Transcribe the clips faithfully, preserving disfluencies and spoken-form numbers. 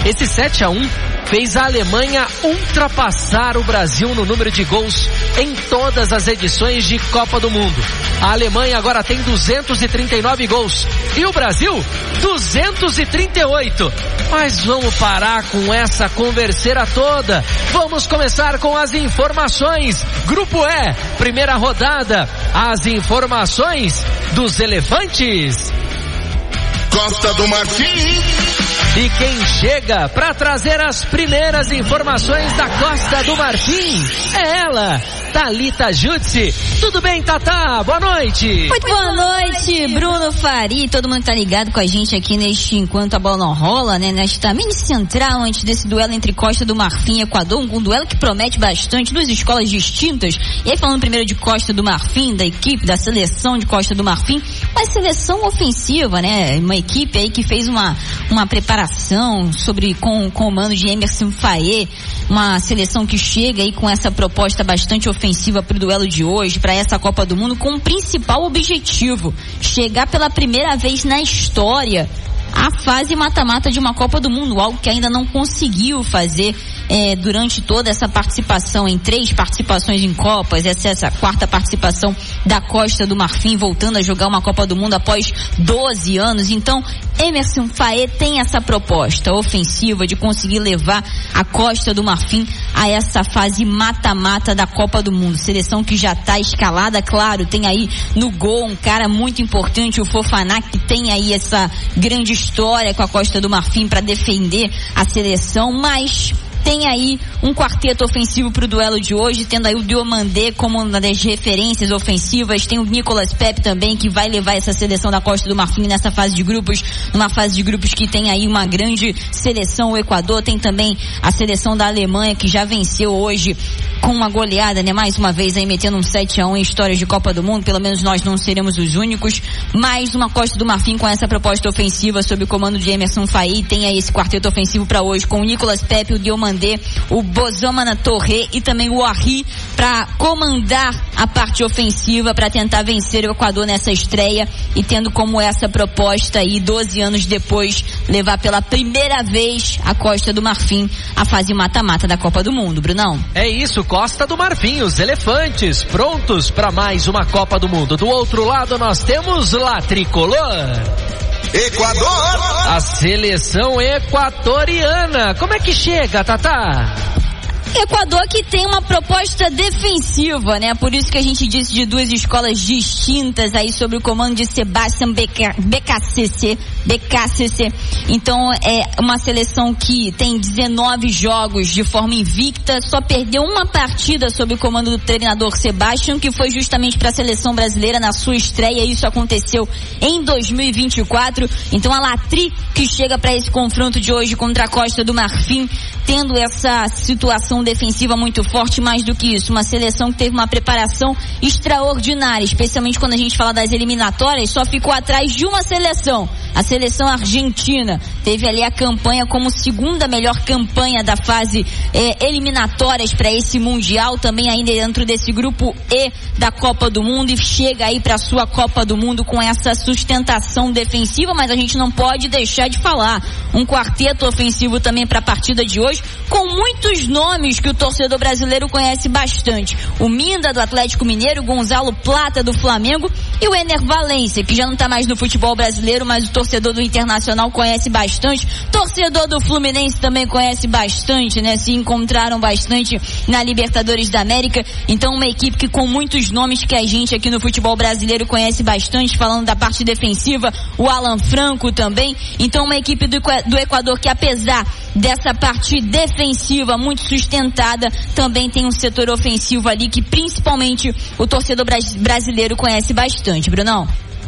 Esse sete a um fez a Alemanha ultrapassar o Brasil no número de gols em todas as edições de Copa do Mundo. A Alemanha agora tem duzentos e trinta e nove gols e o Brasil duzentos e trinta e oito. Mas vamos parar com essa converseira toda. Vamos começar com as informações. Grupo E, primeira rodada. As informações dos elefantes. Costa do Marfim. E quem chega para trazer as primeiras informações da Costa do Marfim é ela, Thalita Jutsi. Tudo bem, Tatá? Boa noite. Muito boa noite, Bruno Fari. Todo mundo tá ligado com a gente aqui neste Enquanto a Bola Não Rola, né? Nesta mini central antes desse duelo entre Costa do Marfim e Equador. Um, um duelo que promete bastante, duas escolas distintas. E aí falando primeiro de Costa do Marfim, da equipe, da seleção de Costa do Marfim, uma seleção ofensiva, né? Uma equipe aí que fez uma, uma preparação sobre com o comando de Emerson Faé, uma seleção que chega aí com essa proposta bastante ofensiva para o duelo de hoje, para essa Copa do Mundo, com o principal objetivo: chegar pela primeira vez na história a fase mata-mata de uma Copa do Mundo, algo que ainda não conseguiu fazer é, durante toda essa participação, em três participações em Copas. Essa é essa quarta participação da Costa do Marfim, voltando a jogar uma Copa do Mundo após doze anos. Então, Emerson Faé tem essa proposta ofensiva de conseguir levar a Costa do Marfim a essa fase mata-mata da Copa do Mundo. Seleção que já está escalada, claro, tem aí no gol um cara muito importante, o Fofana, que tem aí essa grande história com a Costa do Marfim para defender a seleção, mas tem aí um quarteto ofensivo para o duelo de hoje, tendo aí o Diomandé como uma das referências ofensivas, tem o Nicolas Pepe também, que vai levar essa seleção da Costa do Marfim nessa fase de grupos, numa fase de grupos que tem aí uma grande seleção, o Equador, tem também a seleção da Alemanha, que já venceu hoje com uma goleada, né, mais uma vez aí metendo um sete a um em histórias de Copa do Mundo. Pelo menos nós não seremos os únicos. Mais uma Costa do Marfim com essa proposta ofensiva sob o comando de Emerson Faé. Tem aí esse quarteto ofensivo para hoje com o Nicolas Pepe, o Diomandé, o Bozomana Torre e também o Arri para comandar a parte ofensiva, para tentar vencer o Equador nessa estreia e tendo como essa proposta aí, doze anos depois, levar pela primeira vez a Costa do Marfim à fase mata-mata da Copa do Mundo. Brunão? É isso, Costa do Marfim, os elefantes prontos para mais uma Copa do Mundo. Do outro lado nós temos La Tricolor, Equador, a seleção equatoriana. Como é que chega, Tatá? Equador que tem uma proposta defensiva, né? Por isso que a gente disse de duas escolas distintas aí sob o comando de Sebastian B K C C. B K C C. Então é uma seleção que tem dezenove jogos de forma invicta, só perdeu uma partida sob o comando do treinador Sebastian, que foi justamente para a seleção brasileira na sua estreia. Isso aconteceu em dois mil e vinte e quatro. Então a Latri que chega para esse confronto de hoje contra a Costa do Marfim, tendo essa situação defensiva muito forte. Mais do que isso, uma seleção que teve uma preparação extraordinária, especialmente quando a gente fala das eliminatórias, só ficou atrás de uma seleção, a seleção argentina. Teve ali a campanha como segunda melhor campanha da fase eh, eliminatórias para esse Mundial, também ainda dentro desse grupo E da Copa do Mundo, e chega aí para sua Copa do Mundo com essa sustentação defensiva. Mas a gente não pode deixar de falar, um quarteto ofensivo também para a partida de hoje, com muitos nomes que o torcedor brasileiro conhece bastante: o Minda do Atlético Mineiro, o Gonzalo Plata do Flamengo e o Ener Valencia, que já não está mais no futebol brasileiro, mas o torcedor do Internacional conhece bastante, torcedor do Fluminense também conhece bastante, né? Se encontraram bastante na Libertadores da América. Então uma equipe que com muitos nomes que a gente aqui no futebol brasileiro conhece bastante, falando da parte defensiva, o Alan Franco também. Então uma equipe do, do Equador que, apesar dessa parte defensiva muito sustentada, também tem um setor ofensivo ali que principalmente o torcedor brasileiro conhece bastante. Brunão?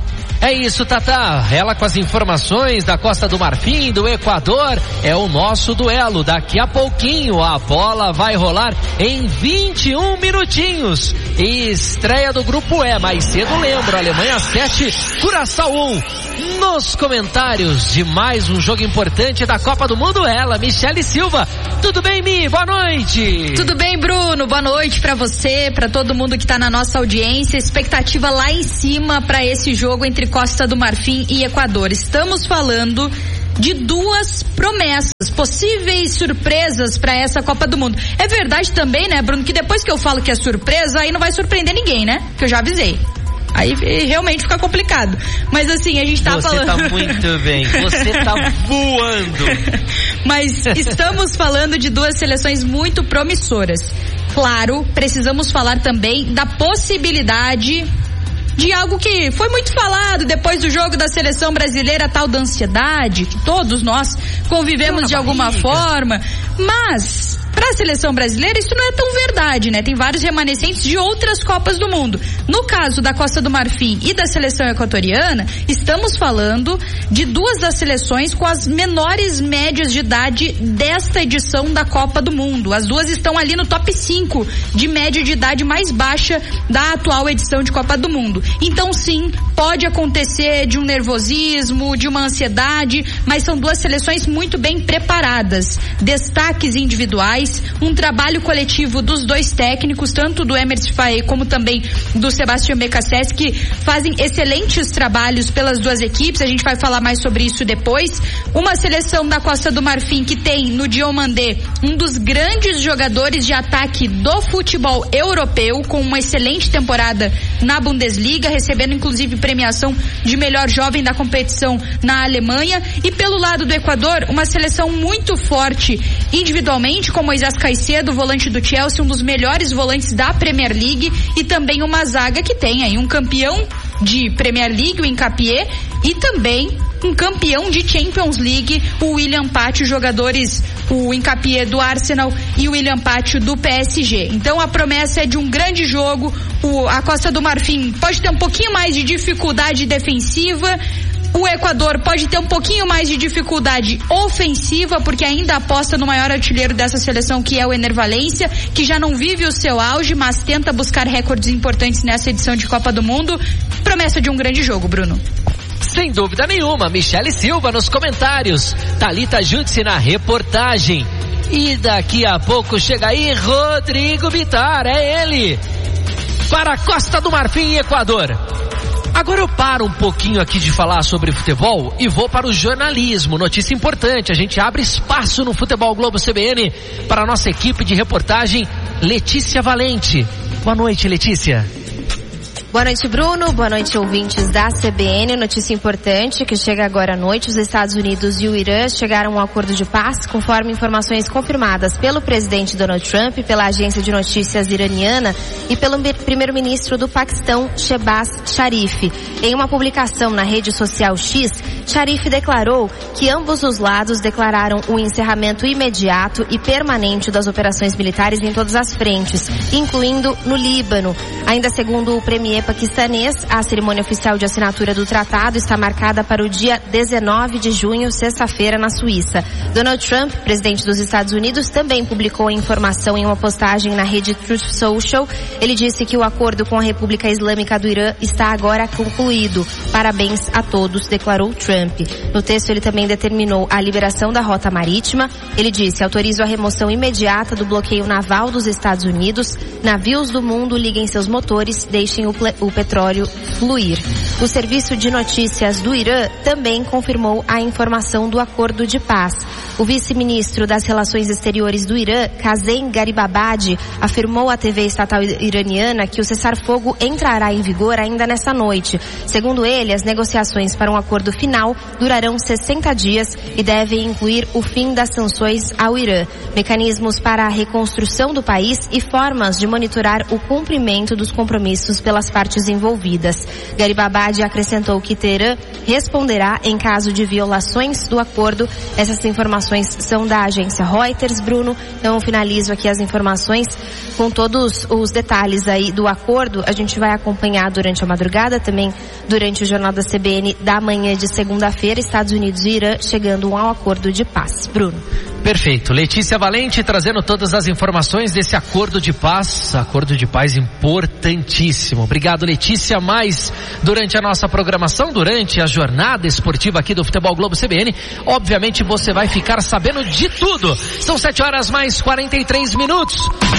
É isso, Tatá. Ela com as informações da Costa do Marfim, do Equador. É o nosso duelo. Daqui a pouquinho a bola vai rolar em vinte e um minutinhos. Estreia do grupo E. Mais cedo, lembro, Alemanha sete, Curaçao um. Nos comentários de mais um jogo importante da Copa do Mundo, ela, Michele Silva. Tudo bem, Mi? Boa noite. Tudo bem, Bruno? Boa noite pra você, pra todo mundo que tá na nossa audiência. Expectativa lá em cima pra esse jogo entre Costa do Marfim e Equador. Estamos falando de duas promessas, possíveis surpresas para essa Copa do Mundo. É verdade também, né, Bruno, que depois que eu falo que é surpresa, aí não vai surpreender ninguém, né? Que eu já avisei. Aí realmente fica complicado. Mas assim, a gente tá você falando... Você tá muito bem, você tá voando. Mas estamos falando de duas seleções muito promissoras. Claro, precisamos falar também da possibilidade de algo que foi muito falado depois do jogo da seleção brasileira, a tal da ansiedade, que todos nós convivemos de alguma forma, mas para a seleção brasileira isso não é tão verdade, né? Tem vários remanescentes de outras Copas do Mundo. No caso da Costa do Marfim e da seleção equatoriana, estamos falando de duas das seleções com as menores médias de idade desta edição da Copa do Mundo. As duas estão ali no top cinco de média de idade mais baixa da atual edição de Copa do Mundo. Então sim, pode acontecer de um nervosismo, de uma ansiedade, mas são duas seleções muito bem preparadas. Destaques individuais, um trabalho coletivo dos dois técnicos, tanto do Emerson Faé como também do Sebastião Becassese, que fazem excelentes trabalhos pelas duas equipes. A gente vai falar mais sobre isso depois. Uma seleção da Costa do Marfim que tem no Diomandé um dos grandes jogadores de ataque do futebol europeu, com uma excelente temporada na Bundesliga, recebendo inclusive premiação de melhor jovem da competição na Alemanha. E pelo lado do Equador, uma seleção muito forte individualmente, com Moisés Caicedo, volante do Chelsea, um dos melhores volantes da Premier League, e também uma zaga que tem aí um campeão de Premier League, o Hincapié, e também um campeão de Champions League, o William Pátio, jogadores, o Hincapié do Arsenal e o William Pátio do P S G. Então a promessa é de um grande jogo. O, a Costa do Marfim pode ter um pouquinho mais de dificuldade defensiva, o Equador pode ter um pouquinho mais de dificuldade ofensiva, porque ainda aposta no maior artilheiro dessa seleção, que é o Ener Valencia, que já não vive o seu auge, mas tenta buscar recordes importantes nessa edição de Copa do Mundo. Promessa de um grande jogo, Bruno. Sem dúvida nenhuma, Michele Silva nos comentários, Thalita Jutsi na reportagem. E daqui a pouco chega aí Rodrigo Bitar, é ele, para a Costa do Marfim e Equador. Agora eu paro um pouquinho aqui de falar sobre futebol e vou para o jornalismo. Notícia importante, a gente abre espaço no Futebol Globo C B N para a nossa equipe de reportagem, Letícia Valente. Boa noite, Letícia. Boa noite, Bruno. Boa noite, ouvintes da C B N. Notícia importante que chega agora à noite. Os Estados Unidos e o Irã chegaram a um acordo de paz, conforme informações confirmadas pelo presidente Donald Trump, pela agência de notícias iraniana e pelo primeiro-ministro do Paquistão, Shehbaz Sharif. Em uma publicação na rede social X, Sharif declarou que ambos os lados declararam o encerramento imediato e permanente das operações militares em todas as frentes, incluindo no Líbano. Ainda segundo o premier paquistanês, a cerimônia oficial de assinatura do tratado está marcada para o dia dezenove de junho, sexta-feira, na Suíça. Donald Trump, presidente dos Estados Unidos, também publicou a informação em uma postagem na rede Truth Social. Ele disse que o acordo com a República Islâmica do Irã está agora concluído. Parabéns a todos, declarou Trump. No texto, ele também determinou a liberação da rota marítima. Ele disse: autorizo a remoção imediata do bloqueio naval dos Estados Unidos. Navios do mundo liguem seus motores, deixem o o petróleo fluir. O serviço de notícias do Irã também confirmou a informação do acordo de paz. O vice-ministro das Relações Exteriores do Irã, Kazem Garibabadi, afirmou à T V estatal iraniana que o cessar-fogo entrará em vigor ainda nesta noite. Segundo ele, as negociações para um acordo final durarão sessenta dias e devem incluir o fim das sanções ao Irã, mecanismos para a reconstrução do país e formas de monitorar o cumprimento dos compromissos pelas partes envolvidas. Garibabadi acrescentou que Teherã responderá em caso de violações do acordo. Essas informações são da agência Reuters, Bruno. Então eu finalizo aqui as informações com todos os detalhes aí do acordo. A gente vai acompanhar durante a madrugada, também durante o Jornal da C B N da manhã de segunda-feira, Estados Unidos e Irã chegando a um acordo de paz. Bruno. Perfeito. Letícia Valente trazendo todas as informações desse acordo de paz, acordo de paz importantíssimo. Obrigado, Letícia. Mais durante a nossa programação, durante a jornada esportiva aqui do Futebol Globo C B N, obviamente você vai ficar sabendo de tudo. São sete horas mais quarenta e três minutos.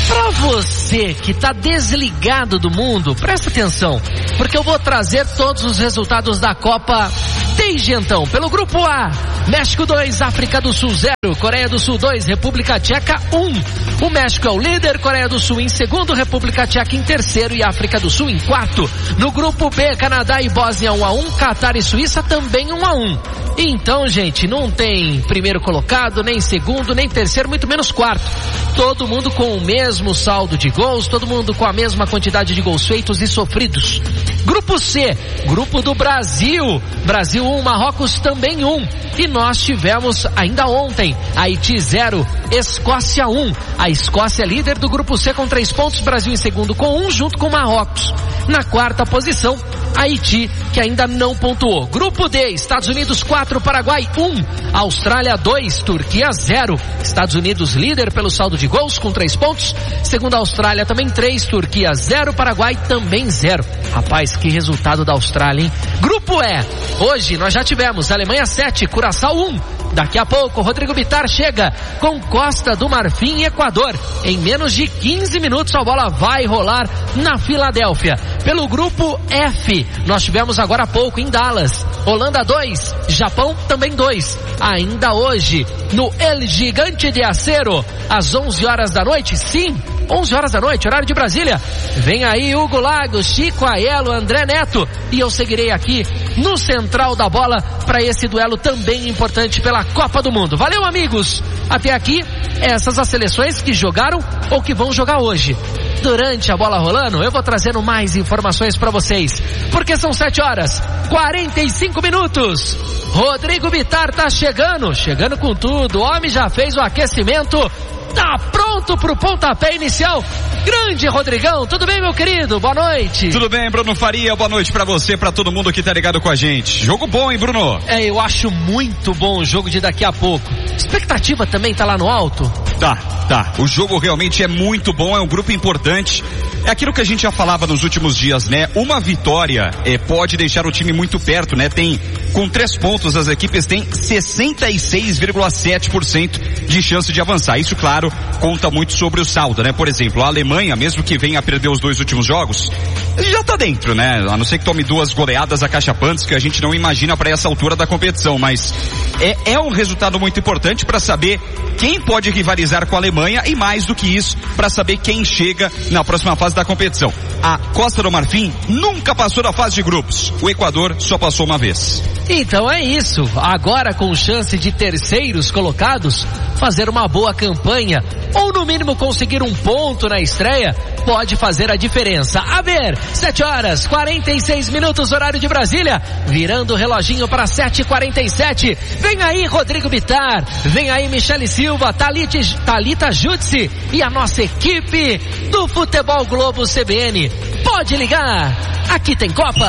Pra você que tá desligado do mundo, presta atenção, porque eu vou trazer todos os resultados da Copa desde então. Pelo grupo A, México dois, África do Sul zero, Coreia do Sul dois, República Tcheca um. O México é o líder, Coreia do Sul em segundo, República Tcheca em terceiro e África do Sul em quarto. No grupo B, Canadá e Bósnia um a um, Catar e Suíça também um a um. Então, gente, não tem primeiro colocado, nem segundo, nem terceiro, muito menos quarto. Todo mundo com o mesmo saldo de gols, todo mundo com a mesma quantidade de gols feitos e sofridos. Grupo C, grupo do Brasil. Brasil um, Marrocos também um. E nós tivemos ainda ontem, Haiti zero, Escócia um. A Escócia é líder do grupo C com três pontos, Brasil em segundo com um, junto com Marrocos. Na quarta posição, Haiti, que ainda não pontuou. Grupo D, Estados Unidos quatro, Paraguai um, Austrália dois, Turquia zero. Estados Unidos líder pelo saldo de gols com três pontos. Segundo a Austrália também três, Turquia zero, Paraguai também zero. Rapaz, que resultado da Austrália, hein? Grupo E, hoje nós já tivemos Alemanha sete, Curaçao um. Daqui a pouco, Rodrigo Bittar chega com Costa do Marfim e Equador. Em menos de quinze minutos a bola vai rolar na Filadélfia. Pelo grupo F, nós tivemos agora há pouco em Dallas, Holanda dois, Japão também dois. Ainda hoje, no El Gigante de Acero, às onze horas da noite, sim, onze horas da noite, horário de Brasília. Vem aí Hugo Lagos, Chico Aiello, André Neto, e eu seguirei aqui no Central da Bola para esse duelo também importante pela Copa do Mundo. Valeu, amigos! Até aqui, essas as seleções que jogaram ou que vão jogar hoje. Durante a bola rolando, eu vou trazendo mais informações para vocês, porque são sete horas, quarenta e cinco minutos. Rodrigo Bittar tá chegando, chegando com tudo. O homem já fez o aquecimento, tá pronto pro pontapé inicial. Grande Rodrigão, tudo bem, meu querido? Boa noite. Tudo bem, Bruno Faria, boa noite pra você, pra todo mundo que tá ligado com a gente. Jogo bom, hein, Bruno? É, eu acho muito bom o jogo de daqui a pouco. Expectativa também tá lá no alto? Tá, tá. O jogo realmente é muito bom, é um grupo importante. É aquilo que a gente já falava nos últimos dias, né? Uma vitória é, pode deixar o time muito perto, né? Tem, com três pontos, as equipes têm sessenta e seis vírgula sete por cento de chance de avançar. Isso, claro, conta muito sobre o saldo, né? Por exemplo, a Alemanha, mesmo que venha a perder os dois últimos jogos, já tá dentro, né? A não ser que tome duas goleadas acachapantes que a gente não imagina para essa altura da competição, mas é, é um resultado muito importante para saber quem pode rivalizar com a Alemanha e, mais do que isso, para saber quem chega na próxima fase da competição. A Costa do Marfim nunca passou da fase de grupos. O Equador só passou uma vez. Então é isso. Agora, com chance de terceiros colocados fazer uma boa campanha, ou no mínimo conseguir um ponto na estreia, pode fazer a diferença. A ver, sete horas, quarenta e seis minutos, horário de Brasília, virando o reloginho para sete e quarenta e sete. Vem aí Rodrigo Bittar, vem aí Michele Silva, Thalita, Thalita Jutsi e a nossa equipe do Futebol Globo C B N. Pode ligar, aqui tem Copa.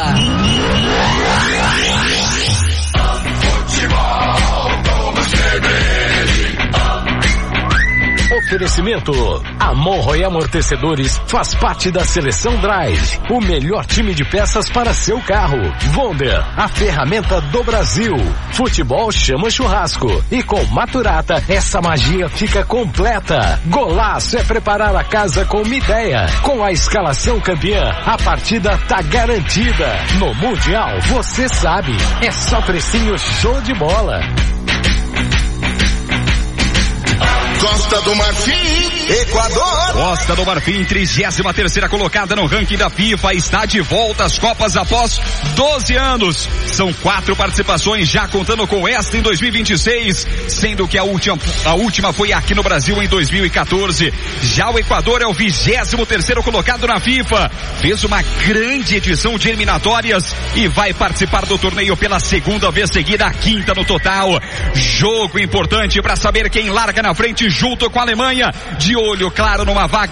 Futebol Globo C B N. Oferecimento Amorro e Amortecedores faz parte da Seleção Drive, o melhor time de peças para seu carro. Wonder, a ferramenta do Brasil. Futebol chama churrasco e com Maturata essa magia fica completa. Golaço é preparar a casa com uma ideia. Com a escalação campeã, a partida tá garantida. No Mundial, você sabe, é só precinho show de bola. Costa do Marfim, Equador. Costa do Marfim, trigésima terceira colocada no ranking da FIFA, está de volta às Copas após doze anos. São quatro participações, já contando com esta em dois mil e vinte e seis, sendo que a última, a última foi aqui no Brasil em dois mil e quatorze. Já o Equador é o vigésimo terceiro colocado na FIFA, fez uma grande edição de eliminatórias e vai participar do torneio pela segunda vez seguida, a quinta no total. Jogo importante para saber quem larga na frente junto com a Alemanha, de olho claro numa vaga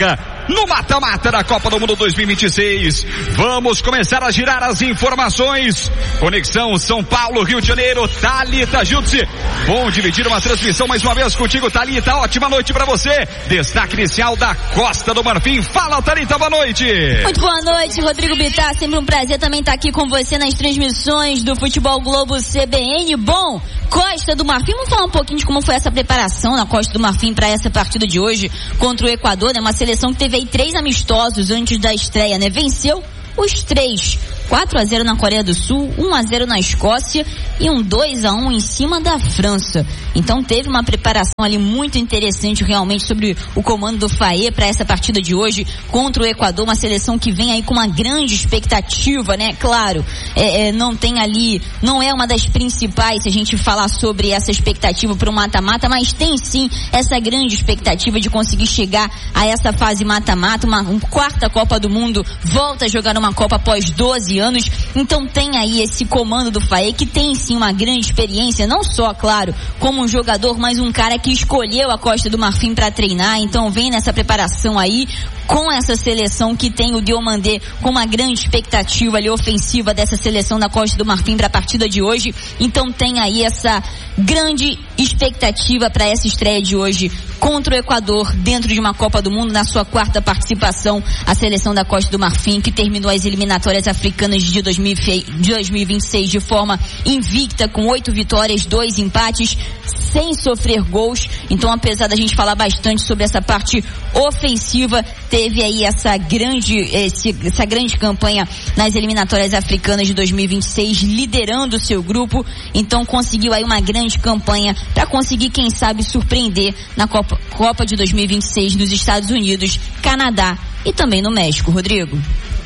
no mata-mata da Copa do Mundo dois mil e vinte e seis. Vamos começar a girar as informações. Conexão São Paulo, Rio de Janeiro, Thalita Jutsi. Bom dividir uma transmissão mais uma vez contigo, Thalita. Ótima noite pra você. Destaque inicial da Costa do Marfim. Fala, Thalita, boa noite. Muito boa noite, Rodrigo Bittar. Sempre um prazer também estar aqui com você nas transmissões do Futebol Globo C B N. Bom, Costa do Marfim, vamos falar um pouquinho de como foi essa preparação na Costa do Marfim para essa partida de hoje contra o Equador, né? Uma seleção que teve aí três amistosos antes da estreia, né? Venceu os três. quatro a zero na Coreia do Sul, um a zero na Escócia e um dois a um em cima da França. Então teve uma preparação ali muito interessante realmente sobre o comando do Faé para essa partida de hoje contra o Equador, uma seleção que vem aí com uma grande expectativa, né? Claro, é, é, não tem ali, não é uma das principais se a gente falar sobre essa expectativa para o mata-mata, mas tem sim essa grande expectativa de conseguir chegar a essa fase mata-mata, uma, uma quarta Copa do Mundo, volta a jogar uma Copa após doze anos, então tem aí esse comando do Faé que tem sim uma grande experiência, não só, claro, como um jogador, mas um cara que escolheu a Costa do Marfim para treinar, então vem nessa preparação aí com essa seleção que tem o Diomandé com uma grande expectativa ali ofensiva dessa seleção da Costa do Marfim para a partida de hoje, então tem aí essa grande expectativa para essa estreia de hoje contra o Equador dentro de uma Copa do Mundo na sua quarta participação, a seleção da Costa do Marfim que terminou as eliminatórias africanas de dois mil e vinte e seis de forma invicta com oito vitórias, dois empates, sem sofrer gols. Então, apesar da gente falar bastante sobre essa parte ofensiva, teve aí essa grande, esse, essa grande campanha nas eliminatórias africanas de dois mil e vinte e seis, liderando o seu grupo. Então, conseguiu aí uma grande campanha para conseguir, quem sabe, surpreender na Copa, Copa de dois mil e vinte e seis nos Estados Unidos, Canadá e também no México. Rodrigo.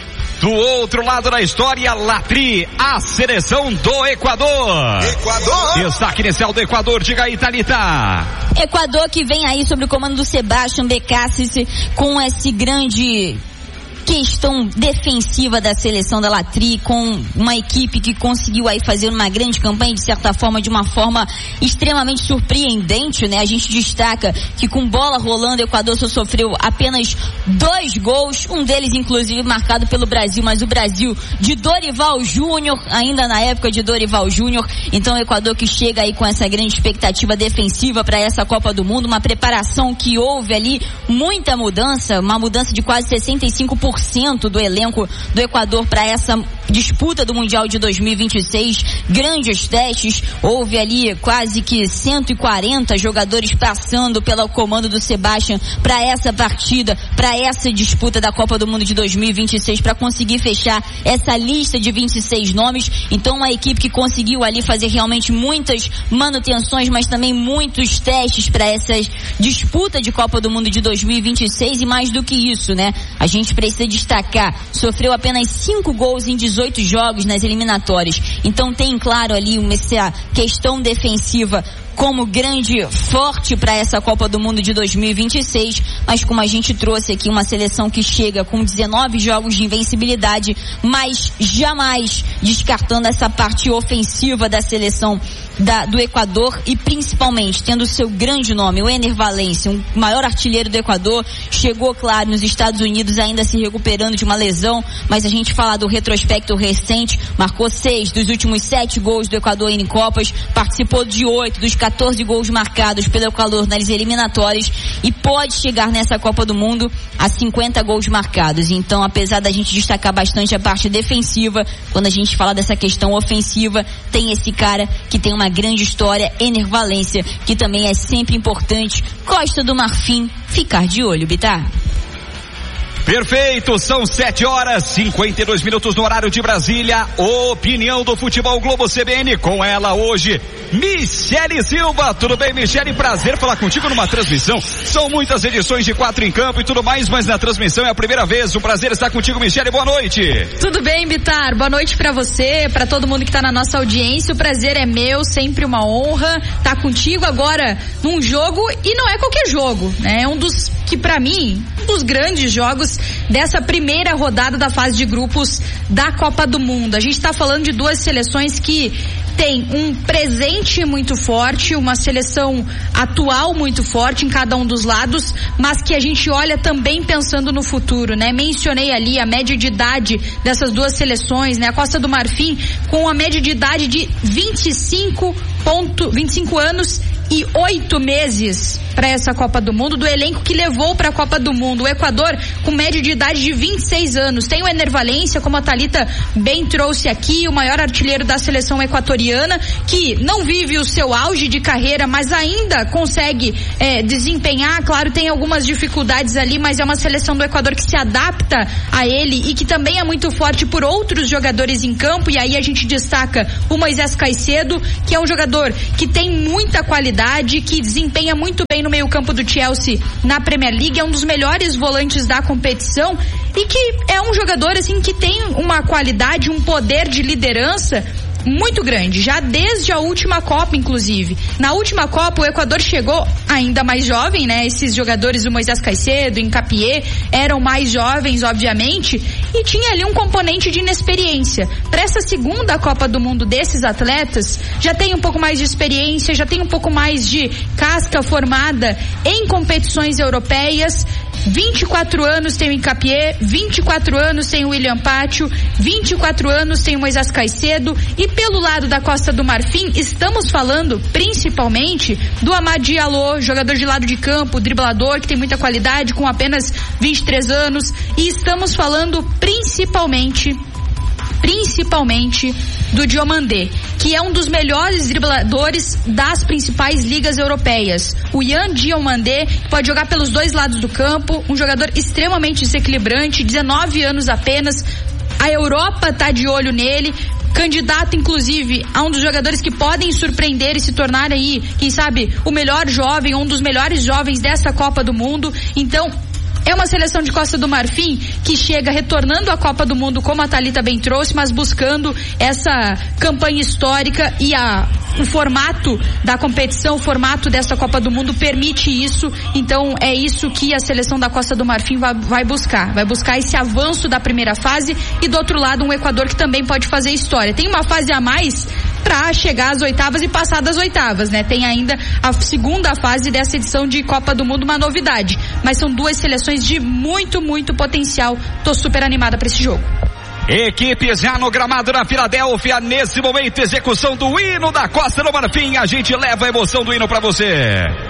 Do outro lado da história, Latri, a seleção do Equador. Equador. Destaque inicial do Equador, diga aí, Thalita. Equador que vem aí sob o comando do Sebastián Becassis com esse grande questão defensiva da seleção da Latri, com uma equipe que conseguiu aí fazer uma grande campanha, de certa forma, de uma forma extremamente surpreendente, né? A gente destaca que com bola rolando, o Equador só sofreu apenas dois gols, um deles inclusive marcado pelo Brasil, mas o Brasil de Dorival Júnior, ainda na época de Dorival Júnior. Então o Equador que chega aí com essa grande expectativa defensiva para essa Copa do Mundo, uma preparação que houve ali muita mudança, uma mudança de quase sessenta e cinco por cento do elenco do Equador para essa disputa do Mundial de dois mil e vinte e seis, grandes testes, houve ali quase que cento e quarenta jogadores passando pelo comando do Sebastián para essa partida, para essa disputa da Copa do Mundo de dois mil e vinte e seis, para conseguir fechar essa lista de vinte e seis nomes. Então uma equipe que conseguiu ali fazer realmente muitas manutenções, mas também muitos testes para essa disputa de Copa do Mundo de dois mil e vinte e seis, e mais do que isso, né? A gente precisa destacar, sofreu apenas cinco gols em dezoito jogos nas eliminatórias. Então tem, claro, ali uma essa questão defensiva como grande forte para essa Copa do Mundo de dois mil e vinte e seis, mas como a gente trouxe aqui, uma seleção que chega com dezenove jogos de invencibilidade, mas jamais descartando essa parte ofensiva da seleção da, do Equador, e principalmente tendo o seu grande nome, o Ener Valencia, um maior artilheiro do Equador, chegou, claro, nos Estados Unidos ainda se recuperando de uma lesão, mas a gente fala do retrospecto recente, marcou seis dos últimos sete gols do Equador em Copas, participou de oito dos quatorze gols marcados pelo Equador nas eliminatórias e pode chegar nessa Copa do Mundo a cinquenta gols marcados. Então, apesar da gente destacar bastante a parte defensiva, quando a gente fala dessa questão ofensiva, tem esse cara que tem uma grande história, Ener Valencia, que também é sempre importante, Costa do Marfim, ficar de olho, Bittar. Perfeito, são sete horas e cinquenta e dois minutos no horário de Brasília. Opinião do Futebol Globo C B N, com ela hoje, Michele Silva. Tudo bem, Michele? Prazer falar contigo numa transmissão. São muitas edições de quatro em campo e tudo mais, mas na transmissão é a primeira vez. Um prazer estar contigo, Michele. Boa noite. Tudo bem, Bittar? Boa noite pra você, pra todo mundo que tá na nossa audiência. O prazer é meu, sempre uma honra estar contigo agora num jogo, e não é qualquer jogo, né? É um dos que, pra mim, um dos grandes jogos dessa primeira rodada da fase de grupos da Copa do Mundo. A gente está falando de duas seleções que tem um presente muito forte, uma seleção atual muito forte em cada um dos lados, mas que a gente olha também pensando no futuro, né? Mencionei ali a média de idade dessas duas seleções, né? A Costa do Marfim com a média de idade de vinte e cinco anos e oito meses para essa Copa do Mundo, do elenco que levou para a Copa do Mundo. O Equador com média de idade de vinte e seis anos. Tem o Ener Valencia, como a Thalita bem trouxe aqui, o maior artilheiro da seleção equatoriana, que não vive o seu auge de carreira, mas ainda consegue é, desempenhar. Claro, tem algumas dificuldades ali, mas é uma seleção do Equador que se adapta a ele e que também é muito forte por outros jogadores em campo. E aí a gente destaca o Moisés Caicedo, que é um jogador que tem muita qualidade, que desempenha muito bem no meio-campo do Chelsea na Premier League, é um dos melhores volantes da competição e que é um jogador assim que tem uma qualidade, um poder de liderança muito grande, já desde a última Copa, inclusive. Na última Copa, o Equador chegou ainda mais jovem, né? Esses jogadores, o Moisés Caicedo, Hincapié, eram mais jovens, obviamente, e tinha ali um componente de inexperiência. Para essa segunda Copa do Mundo desses atletas, já tem um pouco mais de experiência, já tem um pouco mais de casca formada em competições europeias. vinte e quatro anos tem o Hincapié, vinte e quatro anos tem o William Pátio, vinte e quatro anos tem o Moisés Caicedo. E pelo lado da Costa do Marfim, estamos falando principalmente do Amad Diallo, jogador de lado de campo, driblador, que tem muita qualidade, com apenas vinte e três anos. E estamos falando principalmente principalmente do Diomandé, que é um dos melhores dribladores das principais ligas europeias. O Yan Diomandé pode jogar pelos dois lados do campo, um jogador extremamente desequilibrante, dezenove anos apenas. A Europa tá de olho nele, candidato inclusive a um dos jogadores que podem surpreender e se tornar aí, quem sabe, o melhor jovem, um dos melhores jovens dessa Copa do Mundo. Então, é uma seleção de Costa do Marfim que chega retornando à Copa do Mundo, como a Thalita bem trouxe, mas buscando essa campanha histórica, e a, o formato da competição, o formato dessa Copa do Mundo permite isso. Então é isso que a seleção da Costa do Marfim vai, vai buscar, vai buscar esse avanço da primeira fase, e do outro lado um Equador que também pode fazer história. Tem uma fase a mais para chegar às oitavas e passar das oitavas, né? Tem ainda a segunda fase dessa edição de Copa do Mundo, uma novidade, mas são duas seleções de muito, muito potencial. Tô super animada para esse jogo. Equipes já no gramado na Filadélfia, nesse momento, execução do hino da Costa do Marfim. A gente leva a emoção do hino para você.